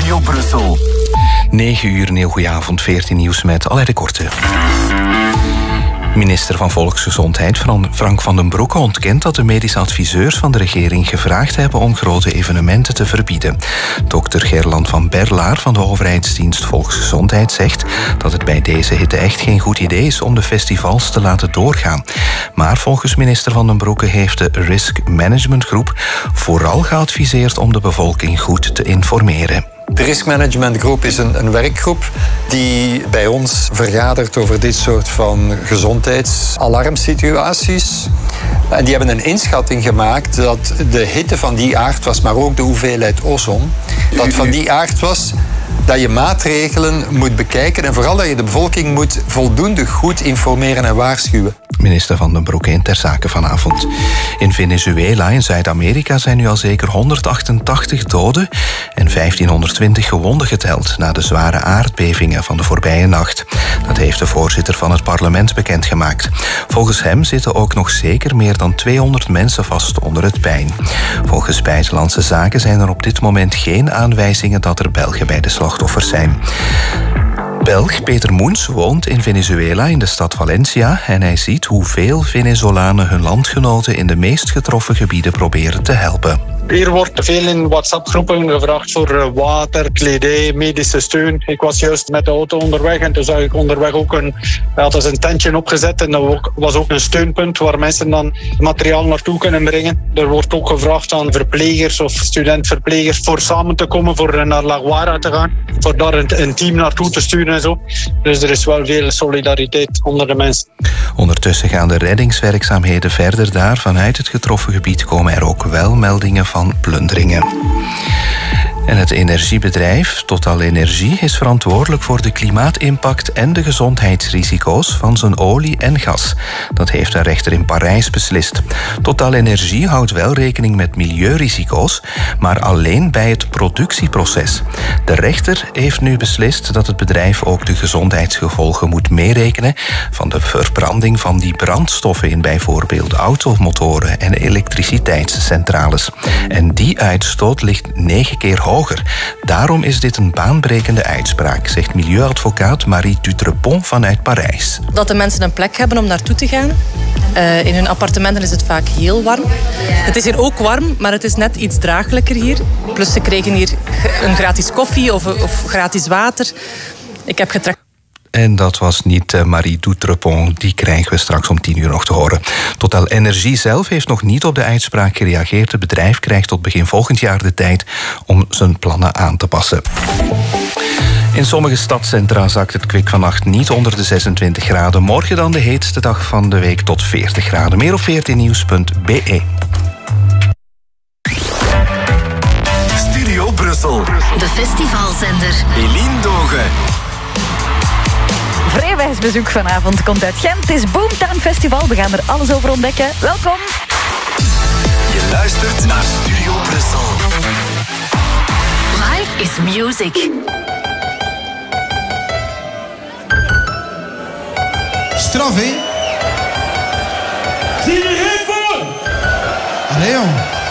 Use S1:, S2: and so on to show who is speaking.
S1: Studio Brussel.
S2: 9 uur, een heel goede avond, 14 nieuws met Alain de Korte. Minister van Volksgezondheid Frank van den Broeke ontkent dat de medische adviseurs van de regering gevraagd hebben om grote evenementen te verbieden. Dr. Gerland van Berlaar van de overheidsdienst Volksgezondheid zegt dat het bij deze hitte echt geen goed idee is om de festivals te laten doorgaan. Maar volgens minister van den Broeke heeft de Risk Management Groep vooral geadviseerd om de bevolking goed te informeren.
S3: De Risk Management Groep is een werkgroep die bij ons vergadert over dit soort van gezondheidsalarmsituaties. En die hebben een inschatting gemaakt dat de hitte van die aard was, maar ook de hoeveelheid ozon, dat van die aard was dat je maatregelen moet bekijken en vooral dat je de bevolking moet voldoende goed informeren en waarschuwen.
S2: Minister van den Broeke in Ter Zake vanavond. In Venezuela in Zuid-Amerika zijn nu al zeker 188 doden en 1520 gewonden geteld na de zware aardbevingen van de voorbije nacht. Dat heeft de voorzitter van het parlement bekendgemaakt. Volgens hem zitten ook nog zeker meer dan 200 mensen vast onder het puin. Volgens Buitenlandse Zaken zijn er op dit moment geen aanwijzingen dat er Belgen bij de slachtoffers zijn. Belg Peter Moens woont in Venezuela in de stad Valencia en hij ziet hoeveel Venezolanen hun landgenoten in de meest getroffen gebieden proberen te helpen.
S4: Hier wordt veel in WhatsApp-groepen gevraagd voor water, kledij, medische steun. Ik was juist met de auto onderweg en toen zag ik onderweg ook een tentje opgezet. En dat was ook een steunpunt waar mensen dan materiaal naartoe kunnen brengen. Er wordt ook gevraagd aan verplegers of studentverplegers voor samen te komen, voor naar La Guara te gaan. Voor daar een team naartoe te sturen en zo. Dus er is wel veel solidariteit onder de mensen.
S2: Ondertussen gaan de reddingswerkzaamheden verder daar. Vanuit het getroffen gebied komen er ook wel meldingen van plunderingen. En het energiebedrijf Total Energie is verantwoordelijk voor de klimaatimpact en de gezondheidsrisico's van zijn olie en gas. Dat heeft een rechter in Parijs beslist. Total Energie houdt wel rekening met milieurisico's, maar alleen bij het productieproces. De rechter heeft nu beslist dat het bedrijf ook de gezondheidsgevolgen moet meerekenen van de verbranding van die brandstoffen in bijvoorbeeld automotoren en elektriciteitscentrales. En die uitstoot ligt 9 keer hoger. Daarom is dit een baanbrekende uitspraak, zegt milieuadvocaat Marie Dutrepont vanuit Parijs.
S5: Dat de mensen een plek hebben om naartoe te gaan. In hun appartementen is het vaak heel warm. Het is hier ook warm, maar het is net iets draaglijker hier. Plus ze kregen hier een gratis koffie of gratis water. Ik heb getrekt.
S2: En dat was niet Marie Dutrepont, die krijgen we straks om 10 uur nog te horen. Total Energie zelf heeft nog niet op de uitspraak gereageerd. Het bedrijf krijgt tot begin volgend jaar de tijd om zijn plannen aan te passen. In sommige stadcentra zakt het kwik vannacht niet onder de 26 graden. Morgen dan de heetste dag van de week tot 40 graden. Meer op 14nieuws.be.
S1: Studio Brussel.
S6: De festivalzender.
S1: Eline Dogen.
S7: Vrijwijs bezoek vanavond komt uit Gent. Het is Boomtown Festival. We gaan er alles over ontdekken. Welkom.
S1: Je luistert naar Studio Brussel.
S6: Life is music.
S8: Straf, hè?
S9: Zie je er geen voor?
S8: Allee, jong.